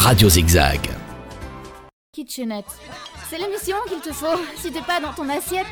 Radio Zigzag. Kitchenette, c'est l'émission qu'il te faut si t'es pas dans ton assiette.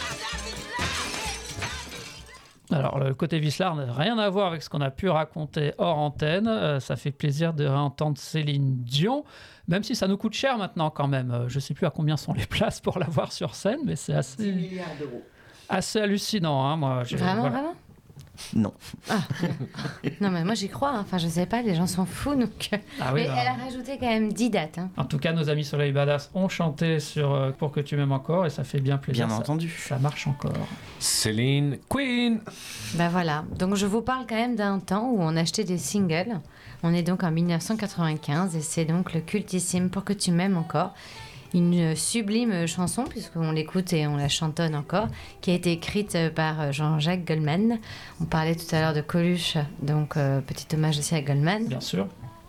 Alors, le côté Vicelard n'a rien à voir avec ce qu'on a pu raconter hors antenne. Ça fait plaisir de réentendre Céline Dion, même si ça nous coûte cher maintenant quand même. Je ne sais plus à combien sont les places pour la voir sur scène, mais c'est assez... 10 milliards d'euros. Assez hallucinant. Hein, moi, Vraiment Non. Ah. Non, mais moi j'y crois. Enfin, je sais pas, les gens sont fous. Donc... Ah oui, mais elle a rajouté quand même 10 dates. Hein. En tout cas, nos amis Soleil Badass ont chanté sur Pour que tu m'aimes encore et ça fait bien plaisir. Bien ça, entendu. Ça marche encore. Céline Queen. Bah voilà. Donc je vous parle quand même d'un temps où on achetait des singles. On est donc en 1995 et c'est donc le cultissime Pour que tu m'aimes encore. Une sublime chanson, puisqu'on l'écoute et on la chantonne encore, qui a été écrite par Jean-Jacques Goldman. On parlait tout à l'heure de Coluche, donc petit hommage aussi à Goldman. Bien sûr.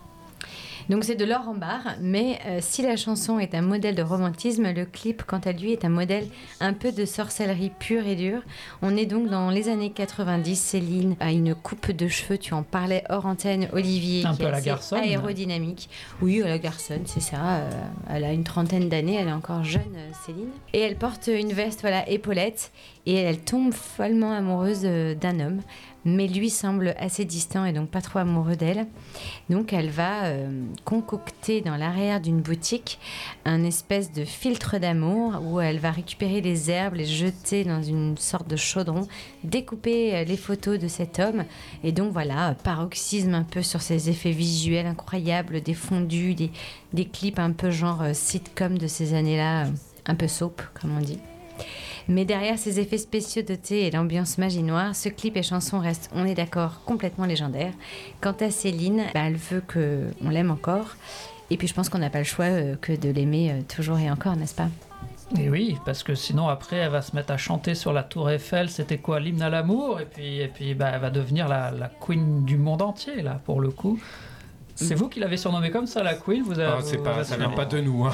Donc c'est de l'or en barre, mais si la chanson est un modèle de romantisme, le clip, quant à lui, est un modèle un peu de sorcellerie pure et dure. On est donc dans les années 90. Céline a une coupe de cheveux, tu en parlais hors antenne, Olivier, Un qui peu est à la assez garçonne. aérodynamique. Oui, à la garçonne, c'est ça. Elle a une trentaine d'années, elle est encore jeune, Céline. Et elle porte une veste, voilà, épaulette, et elle tombe follement amoureuse d'un homme. Mais lui semble assez distant et donc pas trop amoureux d'elle. Donc elle va concocter dans l'arrière d'une boutique un espèce de filtre d'amour où elle va récupérer les herbes, les jeter dans une sorte de chaudron, découper les photos de cet homme et donc voilà, paroxysme un peu sur ces effets visuels incroyables, des fondus, des clips un peu genre sitcom de ces années-là, un peu soap comme on dit. Mais derrière ces effets spéciaux dotés et l'ambiance magie noire, ce clip et chanson restent, on est d'accord, complètement légendaires. Quant à Céline, elle veut qu'on l'aime encore. Et puis je pense qu'on n'a pas le choix que de l'aimer toujours et encore, n'est-ce pas ? Et oui, parce que sinon après elle va se mettre à chanter sur la Tour Eiffel, c'était quoi, l'hymne à l'amour, et puis bah, elle va devenir la queen du monde entier là pour le coup. C'est vous qui l'avez surnommée comme ça, la Queen. Ça vient pas de nous. Hein.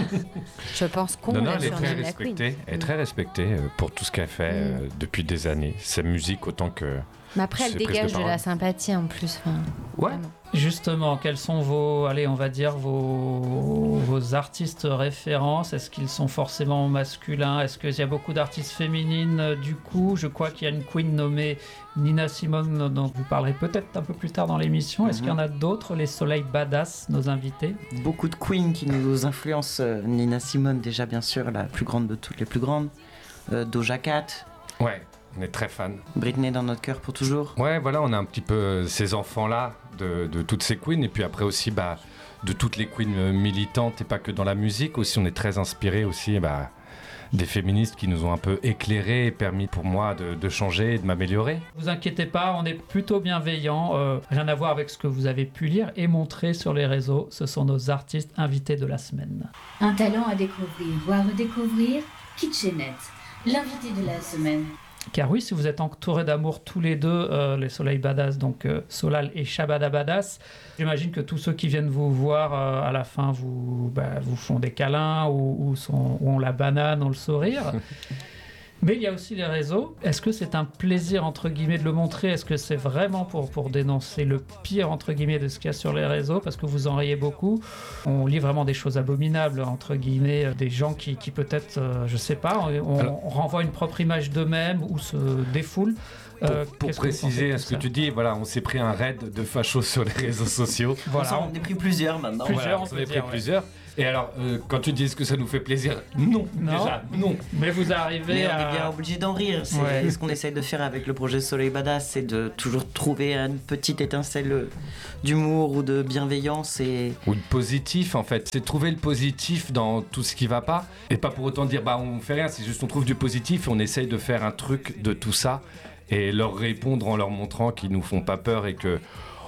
Je pense qu'on Non, l'a elle est très surnommée la Queen. respectée. Elle est très respectée pour tout ce qu'elle fait depuis des années. Sa musique autant que. Mais après, elle ses prises dégage de parole. la sympathie en plus. Enfin, Ouais. vraiment. Justement, quels sont vos artistes références ? Est-ce qu'ils sont forcément masculins ? Est-ce qu'il y a beaucoup d'artistes féminines du coup ? Je crois qu'il y a une queen nommée Nina Simone dont vous parlerez peut-être un peu plus tard dans l'émission. Est-ce qu'il y en a d'autres, les Soleil Badass, nos invités ? Beaucoup de queens qui nous influencent. Nina Simone, déjà, bien sûr, la plus grande de toutes les plus grandes. Doja Cat. Ouais, on est très fans. Britney dans notre cœur pour toujours. Ouais, voilà, on a un petit peu ces enfants-là de toutes ces queens. Et puis après aussi, bah, de toutes les queens militantes et pas que dans la musique. Aussi, on est très inspirés aussi des féministes qui nous ont un peu éclairés et permis pour moi de changer et de m'améliorer. Vous inquiétez pas, on est plutôt bienveillants. Rien à voir avec ce que vous avez pu lire et montrer sur les réseaux. Ce sont nos artistes invités de la semaine. Un talent à découvrir ou à redécouvrir, Kitchenette, l'invité de la semaine. Car oui, si vous êtes entourés d'amour tous les deux, les Soleil Badass, donc Solal et Shabada Badass, j'imagine que tous ceux qui viennent vous voir à la fin vous font des câlins ou ont la banane, ont le sourire. Mais il y a aussi les réseaux. Est-ce que c'est un plaisir, entre guillemets, de le montrer ? Est-ce que c'est vraiment pour dénoncer le pire, entre guillemets, de ce qu'il y a sur les réseaux ? Parce que vous en riez beaucoup. On lit vraiment des choses abominables, entre guillemets, des gens qui peut-être, je sais pas, on renvoie une propre image d'eux-mêmes ou se défoulent. Pour préciser à ce que tu dis, voilà, on s'est pris un raid de fachos sur les réseaux sociaux. Voilà. On en a pris plusieurs maintenant. Plusieurs, Voilà, on on en a peut pris dire, ouais. plusieurs. Et alors, quand tu dis est-ce que ça nous fait plaisir ? Non, déjà, non. Mais vous arrivez Mais on à... est bien obligé d'en rire. C'est Ouais. ce qu'on essaye de faire avec le projet Soleil Badass, c'est de toujours trouver une petite étincelle d'humour ou de bienveillance. Ou de positif en fait, c'est trouver le positif dans tout ce qui va pas et pas pour autant dire on fait rien, c'est juste on trouve du positif et on essaye de faire un truc de tout ça et leur répondre en leur montrant qu'ils nous font pas peur et que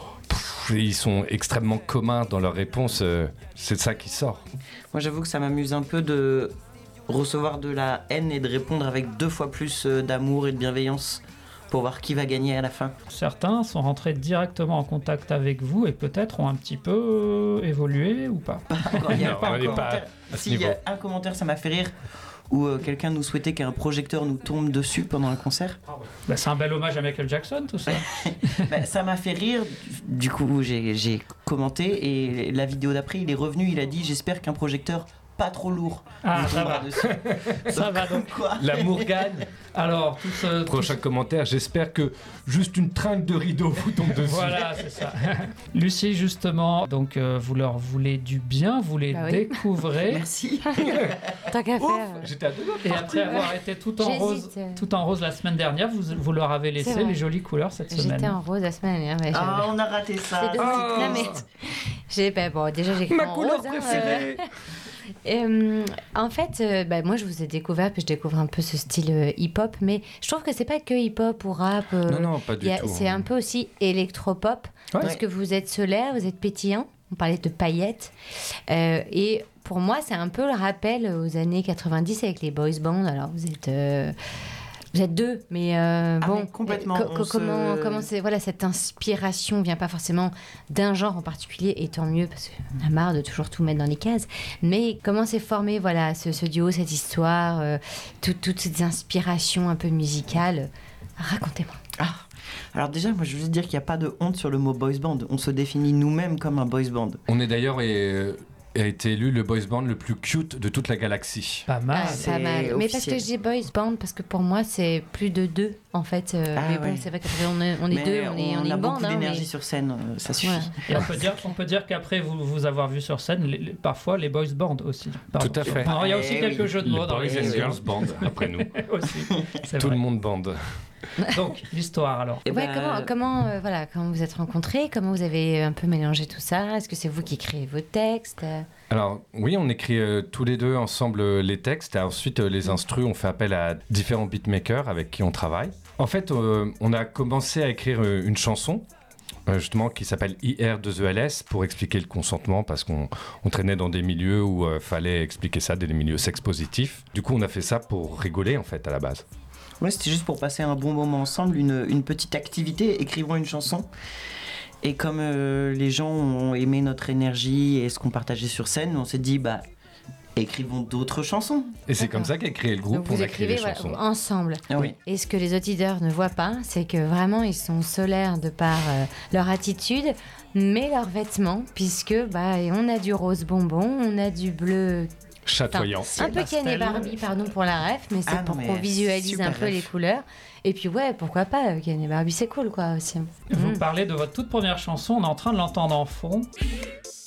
ils sont extrêmement communs dans leurs réponses, c'est de ça qui sort. Moi j'avoue que ça m'amuse un peu de recevoir de la haine et de répondre avec 2 fois plus d'amour et de bienveillance pour voir qui va gagner à la fin. Certains sont rentrés directement en contact avec vous et peut-être ont un petit peu évolué ou pas. Il y a Non, pas on un n'est pas commentaire. à ce S'il y a niveau. un commentaire, ça m'a fait rire. où quelqu'un nous souhaitait qu'un projecteur nous tombe dessus pendant un concert. Bah, c'est un bel hommage à Michael Jackson, tout ça. Ça m'a fait rire, du coup j'ai commenté et la vidéo d'après il est revenu, il a dit j'espère qu'un projecteur pas trop lourd Ah, nous ça tombera va. dessus. Ça va donc. Quoi. L'amour gagne. Alors, tout ce... Prochain commentaire, j'espère que juste une trinque de rideau vous tombe dessus. Voilà, c'est ça. Lucie, justement, donc vous leur voulez du bien, vous les Bah oui. découvrez. Merci. Tant qu'à Ouf, faire. j'étais à deux doigts de Et partir. après avoir été tout en rose, J'hésite. la semaine dernière, vous leur avez laissé vrai. les jolies couleurs cette semaine. J'étais en rose la semaine dernière. Ouais, Ah, on a raté ça. C'est Ah. non, mais bon, déjà j'ai écrit Ma en couleur rose. préférée. En fait, moi je vous ai découvert, puis je découvre un peu ce style hip-hop, mais je trouve que c'est pas que hip-hop ou rap. Non, pas du tout. C'est un peu aussi électropop, Ouais. parce que vous êtes solaire, vous êtes pétillant. On parlait de paillettes. Et pour moi, c'est un peu le rappel aux années 90 avec les boys bands. Alors vous êtes deux, mais bon, mais complètement, on comment c'est, voilà, cette inspiration vient pas forcément d'un genre en particulier, et tant mieux parce qu'on a marre de toujours tout mettre dans les cases. Mais comment s'est formé, voilà, ce duo, cette histoire, toutes ces inspirations un peu musicales. Racontez-moi. Alors déjà, moi je veux dire qu'il n'y a pas de honte sur le mot boys band. On se définit nous-mêmes comme un boys band. On est d'ailleurs a été élu le boys band le plus cute de toute la galaxie. Pas mal. c'est Pas mal. Mais parce que officiel. je dis boys band, parce que pour moi c'est plus de deux en fait. Ah, mais bon, ouais. c'est vrai qu'après on est Mais deux, on est a une beaucoup bande. d'énergie Mais... sur scène, ça suffit. Ouais. Et on peut dire qu'après vous avoir vu sur scène, parfois les boys bands aussi. Pardon. Tout à fait. Alors, il y a aussi Eh quelques oui. jeux de Le mots dans boys les and girls band après nous. aussi. C'est Tout vrai. le monde bande. Donc l'histoire alors. Eh Ouais, ben, comment vous vous êtes rencontrés, comment vous avez un peu mélangé tout ça. Est-ce que c'est vous qui créez vos textes? Alors oui, on écrit tous les deux ensemble les textes et ensuite les instrus, on fait appel à différents beatmakers avec qui on travaille. En fait, on a commencé à écrire une chanson justement qui s'appelle IR2ELS pour expliquer le consentement parce qu'on traînait dans des milieux où fallait expliquer ça, des milieux sex positifs. Du coup, on a fait ça pour rigoler en fait à la base. Ouais, c'était juste pour passer un bon moment ensemble, une petite activité, écrivons une chanson. Et comme les gens ont aimé notre énergie et ce qu'on partageait sur scène, on s'est dit, écrivons d'autres chansons. Et c'est comme ça qu'a créé le groupe, Donc vous on a créé écrivez les chansons. ensemble. Ah oui. Et ce que les auditeurs ne voient pas, c'est que vraiment ils sont solaires de par leur attitude, mais leurs vêtements, puisque on a du rose bonbon, on a du bleu. Chatoyant. Un peu Ken et Barbie, pardon pour la ref, mais c'est Ah non, pour mais qu'on visualise super un peu ref. les couleurs. Et puis ouais, pourquoi pas, Ken et Barbie, c'est cool quoi aussi. Vous parlez de votre toute première chanson, on est en train de l'entendre en fond.